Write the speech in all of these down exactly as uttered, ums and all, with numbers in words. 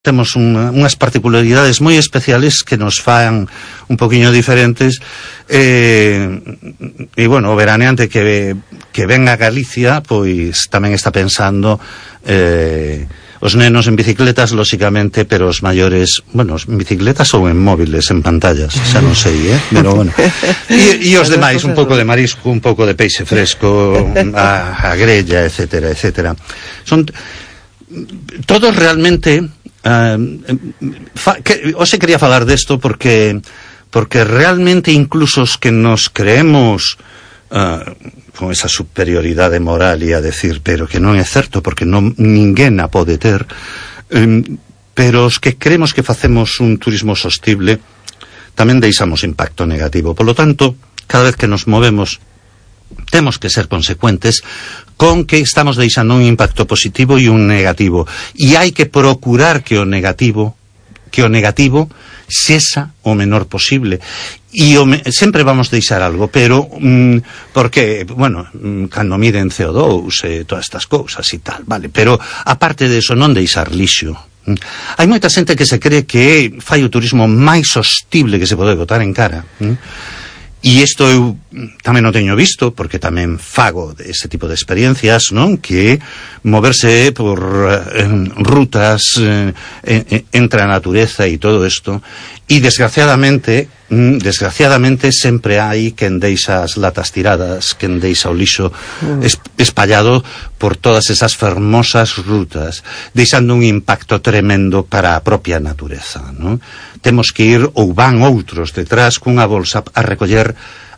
temos unha, unhas particularidades moi especiales que nos fan un poquinho diferentes e, e bueno, o veraneante que, que ven a Galicia pois tamén está pensando eh, os nenos en bicicletas, lóxicamente, pero os maiores, bueno, en bicicletas ou en móviles, en pantallas, xa non sei, eh? Pero bueno. E, e os demais, un pouco de marisco, un pouco de peixe fresco, a, a grella, etcétera, etcétera. Son todos realmente... Uh, fa, que, hoxe quería falar desto porque porque realmente incluso os que nos creemos uh, con esa superioridade moral e a decir, pero que non é certo porque non, ninguén a pode ter, um, pero os que creemos que facemos un turismo sostible tamén deixamos impacto negativo. Por lo tanto, cada vez que nos movemos temos que ser consecuentes con que estamos deixando un impacto positivo e un negativo, e hai que procurar que o negativo que o negativo sexa o menor posible, e o me, sempre vamos deixar algo, pero mm, porque, bueno, mm, cando miden C O dous e todas estas cousas e tal, vale, pero aparte de eso non deixar lixo. Mm. Hai moita xente que se cree que fai o turismo máis sostible que se pode botar en cara, mm? E isto eu tamén o teño visto, porque tamén fago ese tipo de experiencias, non? Que moverse por eh, rutas eh, eh, entre a natureza e todo isto, e desgraciadamente, mm, desgraciadamente sempre hai quen deixa as latas tiradas, quen deixa o lixo mm. es, espallado por todas esas fermosas rutas, deixando un impacto tremendo para a propia natureza, non? Temos que ir, ou van outros detrás cunha bolsa a recoller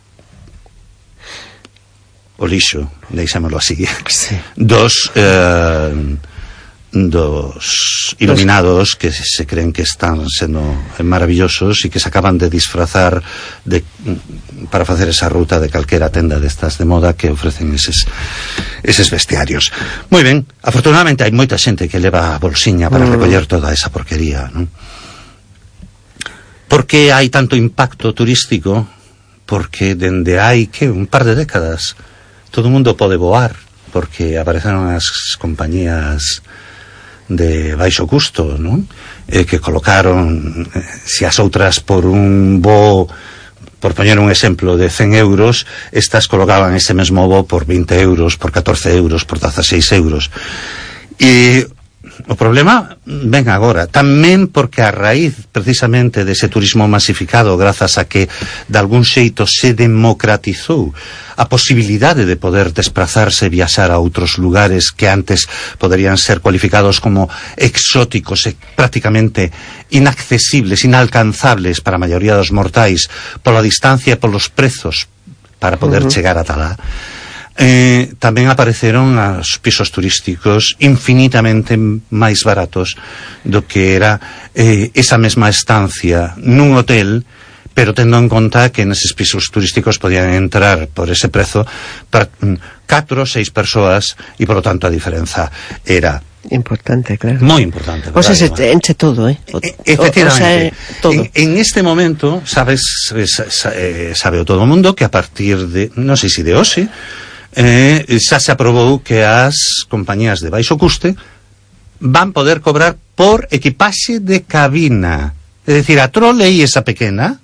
o lixo, deixámoslo así, sí. dos eh, dos iluminados que se creen que están sendo maravillosos e que se acaban de disfrazar de, para facer esa ruta de calquera tenda destas de moda que ofrecen eses, eses bestiarios. Moi ben, afortunadamente hai moita xente que leva a bolsiña para recoller toda esa porquería, non? Por que hai tanto impacto turístico? Porque dende hai, que, un par de décadas todo o mundo pode voar, porque apareceron as compañías de baixo custo, non? Eh, que colocaron, eh, se as outras por un voo, por poñer un exemplo, de cen euros, estas colocaban ese mesmo voo por vinte euros, por catorce euros, por dezaseis euros. E o problema ven agora, tamén porque a raíz precisamente dese turismo masificado, grazas a que de algún xeito se democratizou a posibilidade de poder desplazarse e viaxar a outros lugares que antes poderían ser cualificados como exóticos e prácticamente inaccesibles, inalcanzables para a maioría dos mortais pola distancia e polos prezos para poder uh-huh. chegar ata lá. Eh, tamén apareceron os pisos turísticos infinitamente máis baratos do que era eh, esa mesma estancia nun hotel, pero tendo en conta que neses pisos turísticos podían entrar por ese prezo para catro ou seis persoas e, por lo tanto, a diferenza era importante, claro. Moi importante. O sea, se enche todo, eh? O, efectivamente. O, o sea, todo. En, en este momento, sabes, sabe, sabe o todo o mundo que a partir de, non sei se de hoxe, Eh, xa se aprobou que as compañías de baixo custe van poder cobrar por equipaxe de cabina, é dicir, a trolei esa pequena,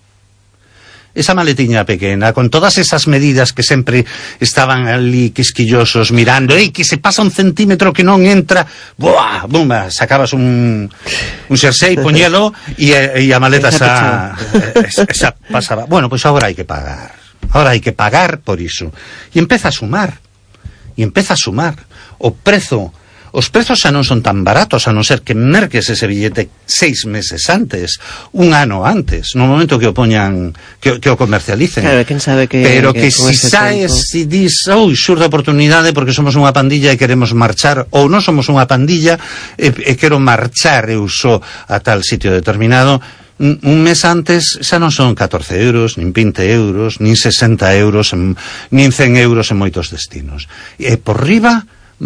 esa maletiña pequena, con todas esas medidas que sempre estaban ali quisquillosos mirando, ei, que se pasa un centímetro que non entra, buah, bumba, sacabas un un xersei, poñelo e, e a maleta xa, xa pasaba. Bueno, pois pues agora hai que pagar. Ahora hai que pagar por iso. E empeza a sumar. E empeza a sumar. O prezo, os prezos xa non son tan baratos, a non ser que merques ese billete seis meses antes, un ano antes, no momento que o poñan, que, que o comercialicen. Claro, quen sabe que... Pero que, que si saes, si dis, ui, xurde oportunidade porque somos unha pandilla e queremos marchar, ou non somos unha pandilla e, e quero marchar eu só a tal sitio determinado, un mes antes xa non son catorce euros, nin vinte euros, nin sesenta euros, nin cen euros en moitos destinos. E por riba,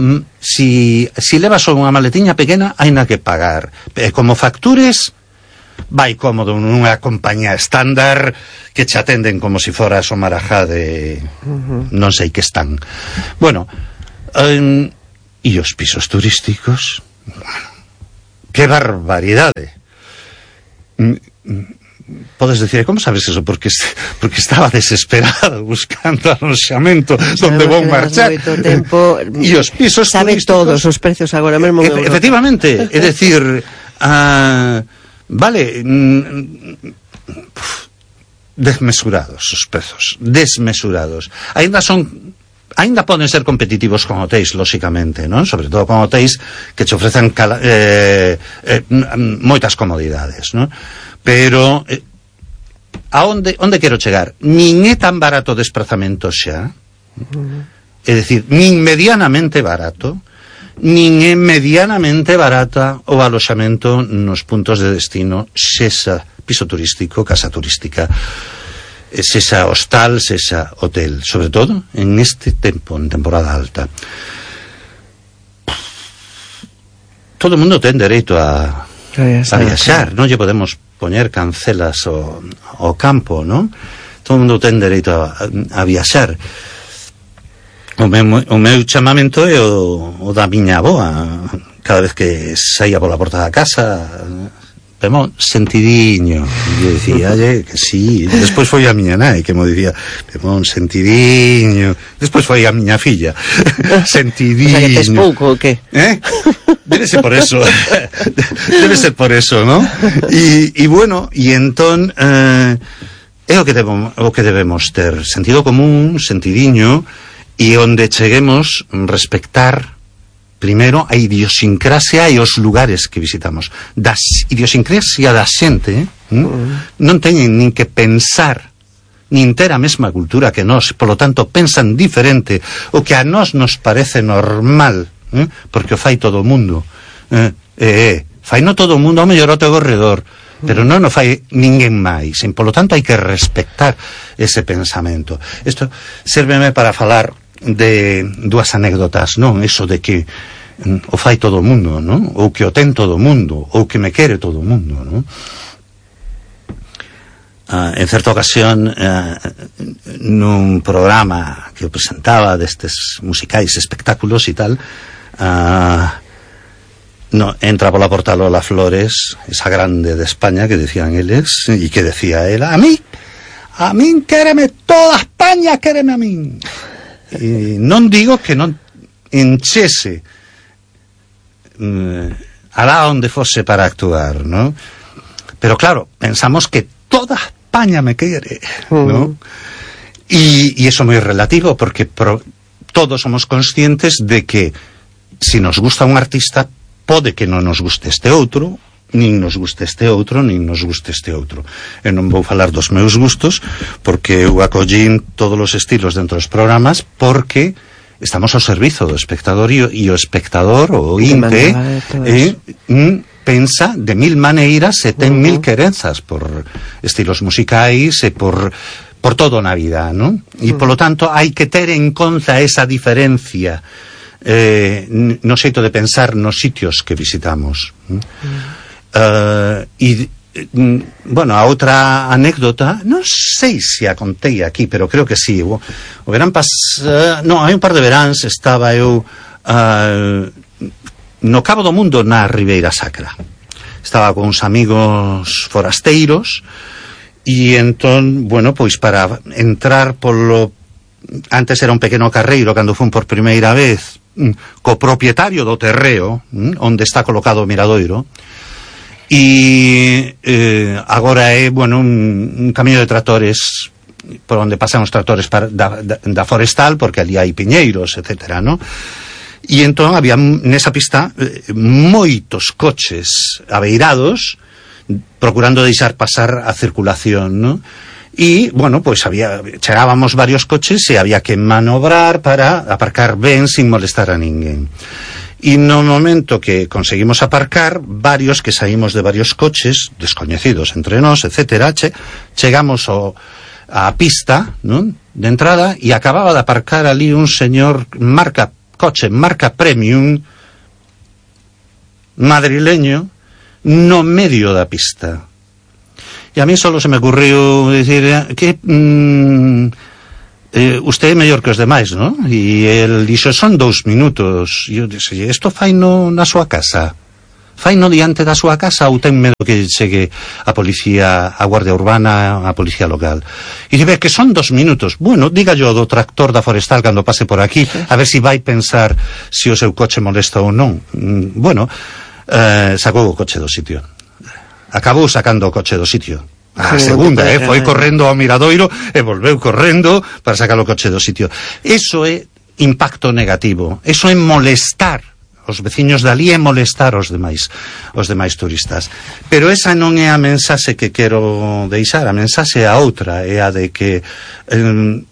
si, si levas unha maletiña pequena, hai na que pagar. E como factures, vai cómodo nunha compañía estándar que te atenden como si foras o marajá de non sei que están. Bueno, um, e os pisos turísticos... que barbaridade. Podes decir, como sabes eso? Porque porque estaba desesperado buscando aloxamento onde vou marchar. E os pisos sabe todos os precios agora mesmo. E, efectivamente, é decir, uh, vale, desmesurados os prezos, desmesurados. Ainda son Ainda poden ser competitivos con hotéis, lóxicamente, non? Sobre todo con hotéis que che ofrecen cala, eh, eh, moitas comodidades, non? Pero eh, a onde, onde quero chegar? Nin é tan barato o desprazamento xa, é dicir, nin medianamente barato, nin é medianamente barata o aloxamento nos puntos de destino, sexa piso turístico, casa turística, sexa hostal, sexa hotel, sobre todo en este tempo, en temporada alta. Todo o mundo ten dereito a, a viaxar, non lle podemos poñer cancelas ao, ao campo, non? Todo o mundo ten dereito a, a viaxar. O meu, o meu chamamento é o, o da miña avoa. Cada vez que saía pola porta da casa, Pemón, sentidiño. E eu dicía, que sí. Despois foi a miña nai que mo dicía, Pemón, sentidiño. Despois foi a miña filla, sentidiño. O sea, que tes pouco, o que? Eh? Debe ser por eso. Debe ser por eso, ¿no? E, e bueno, e entón eh, é o que, debemos, o que debemos ter. Sentido común, sentidiño, e onde cheguemos respectar primeiro a idiosincrasia e os lugares que visitamos. Da idiosincrasia da xente, eh? mm. non teñen nin que pensar nin ter a mesma cultura que nós, polo tanto pensan diferente o que a nós nos parece normal, eh? porque o fai todo o mundo, eh? eh, eh, fai no todo o mundo, ao mellor ao teu corredor, pero non o fai ninguén máis, e polo tanto hai que respectar ese pensamento. Isto sérveme para falar de dúas anécdotas, non? Eso de que o fai todo o mundo, non? Ou que o ten todo o mundo, ou que me quere todo o mundo, non? Uh, en certa ocasión, uh, nun programa que eu presentaba destes musicais espectáculos e tal, uh, no, entra pola porta Lola Flores, esa grande de España que decían eles, e que decía ela, a mí, a min quéreme toda España, quéreme a min. E non digo que non enchese mm, alá onde fose para actuar, ¿no? Pero claro, pensamos que toda España me quere, ¿no? Uh-huh. E, e eso é moi relativo, porque pro, todos somos conscientes de que si nos gusta un artista, pode que non nos guste este outro, nin nos guste este outro, nin nos guste este outro. Eu non vou falar dos meus gustos, porque eu acollín todos os estilos dentro dos programas, porque estamos ao servizo do espectador e o, e o espectador, o inte, eh, mm, pensa de mil maneiras e ten uh-huh. mil querenzas por estilos musicais e por por todo na vida, non? E uh-huh. polo tanto hai que ter en conta esa diferencia eh, no xeito de pensar nos sitios que visitamos. Uh-huh. Uh, e bueno, a outra anécdota, non sei se a contei aquí, pero creo que sí. O, o verán pas... Uh, non, hai un par de veráns estaba eu uh, no Cabo do Mundo, na Ribeira Sacra. Estaba con uns amigos forasteiros e entón, bueno, pois para entrar polo... Antes era un pequeno carreiro cando fun por primeira vez co propietario do terreo onde está colocado o miradoiro, e eh, agora é, bueno, un, un camiño de tractores por onde pasan os tractores para, da, da, da forestal, porque ali hai piñeiros, etcétera, no? E entón había nesa pista eh, moitos coches abeirados procurando deixar pasar a circulación, no? E, bueno, pois había, chegábamos varios coches e había que manobrar para aparcar ben sin molestar a ninguén. E no momento que conseguimos aparcar, varios que saímos de varios coches descoñecidos entre nós, etcétera, che, chegamos ao, a pista, non? De entrada, e acababa de aparcar ali un señor marca coche, marca premium madrileño no medio da pista. E a mí solo se me ocurriu dicir que mmm, eh, usted é mellor que os demais, non? E el dixo, son dous minutos. E eu dixo, isto fai no, na súa casa. Faino diante da súa casa ou ten medo que chegue a policía, a Guardia Urbana, a policía local? E di, ve, que son dos minutos. Bueno, diga yo do tractor da forestal cando pase por aquí, a ver si vai pensar se o seu coche molesta ou non. Mm, bueno, eh, sacou o coche do sitio. Acabou sacando o coche do sitio. A segunda, eh, foi correndo ao miradoiro e volveu correndo para sacar o coche do sitio. Eso é impacto negativo. Eso é molestar os veciños dali e molestar os demais os demais turistas. Pero esa non é a mensaxe que quero deixar. A mensaxe é a outra, é a de que eh,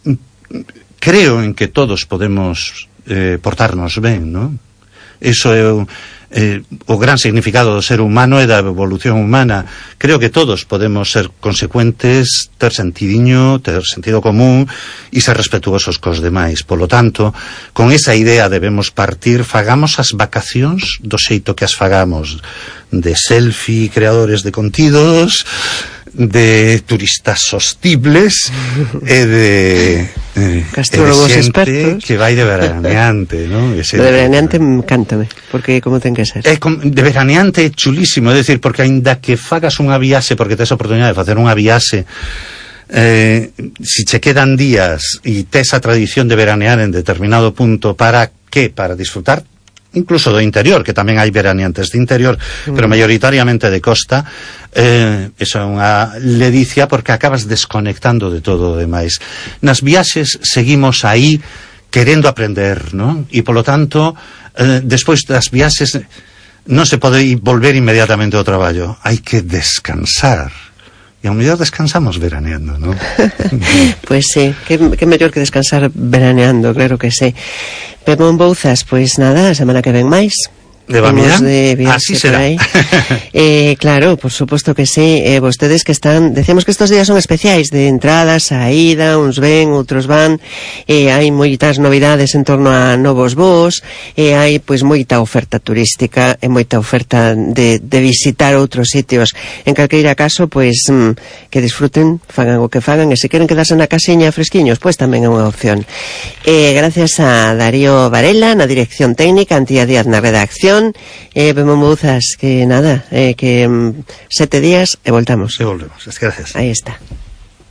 creo en que todos podemos eh, portarnos ben, non? Eso é o, eh, o gran significado do ser humano e da evolución humana. Creo que todos podemos ser consecuentes, ter sentidiño, ter sentido común e ser respetuosos cos demais. Polo tanto, con esa idea debemos partir, fagamos as vacacións do xeito que as fagamos, de selfie, creadores de contidos, de turistas sostibles e de eh, Castrólogos expertos que vai de veraneante, ¿no? Ese de veraneante encántame, porque como ten que ser é de veraneante é chulísimo, é dicir, porque aínda que fagas unha viaxe, porque tes a oportunidade de facer unha viaxe, eh, si che quedan días e tes a tradición de veranear en determinado punto, para que? Para disfrutar incluso do interior, que tamén hai veraneantes de interior, mm. pero maioritariamente de costa. Eh, eso é unha ledicia, porque acabas desconectando de todo o demais. Nas viaxes seguimos aí querendo aprender, non? E polo tanto, eh, despois das viaxes non se pode volver inmediatamente ao traballo, hai que descansar. E ao mellor descansamos veraneando, non? Pois sí, que, que mellor que descansar veraneando, claro que sí. Pemón Bouzas, pois nada, a semana que ven máis. De Bamián, así será. eh, claro, por suposto que sí. eh, Vostedes que están, decíamos que estos días son especiais, de entrada, saída, uns ven, outros van, eh, hai moitas novidades en torno a novos voos, e eh, hai pois moita oferta turística e moita oferta de, de visitar outros sitios. En calqueira caso, pois mm, que disfruten, fagan o que fagan, e se queren quedarse na casiña fresquiños, pois tamén é unha opción. eh, Gracias a Darío Varela na dirección técnica, Antía Díaz na redacción. Eh, Pemón Bouzas, que nada, eh, que mm, sete días e voltamos. E volvemos, gracias. Aí está.